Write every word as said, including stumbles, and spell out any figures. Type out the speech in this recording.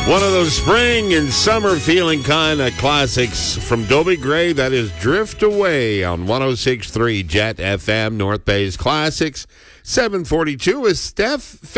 One of those spring and summer feeling kind of classics from Dobie Gray. That is Drift Away on one oh six point three Jet F M, North Bay's Classics. seven forty-two is Steph